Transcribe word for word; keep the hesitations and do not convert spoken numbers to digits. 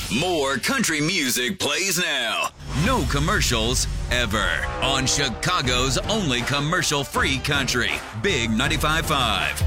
More country music plays now. No commercials ever on Chicago's only commercial-free country. Big ninety-five point five.